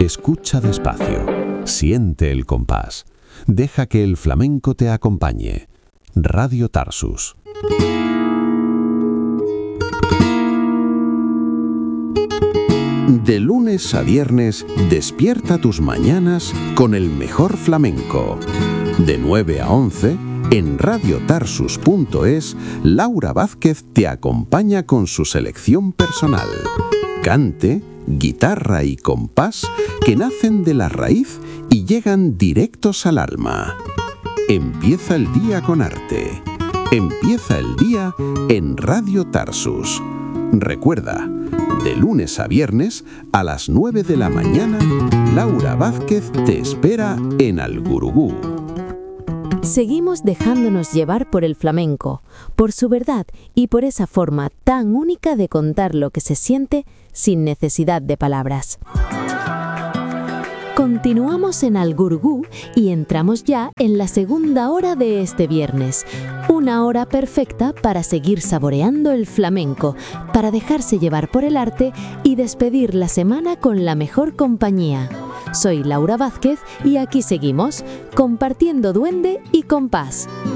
Escucha despacio, siente el compás. Deja que el flamenco te acompañe. Radio Tarsus. De lunes a viernes, despierta tus mañanas con el mejor flamenco. De 9 a 11, en radiotarsus.es, Laura Vázquez te acompaña con su selección personal. Cante, guitarra y compás que nacen de la raíz y llegan directos al alma. Empieza el día con arte. Empieza el día en Radio Tarsus. Recuerda, de lunes a viernes, a las 9 de la mañana, Laura Vázquez te espera en Algurugú. Seguimos dejándonos llevar por el flamenco, por su verdad y por esa forma tan única de contar lo que se siente sin necesidad de palabras. Continuamos en Algurugú y entramos ya en la segunda hora de este viernes. Una hora perfecta para seguir saboreando el flamenco, para dejarse llevar por el arte y despedir la semana con la mejor compañía. Soy Laura Vázquez y aquí seguimos, compartiendo duende y compás.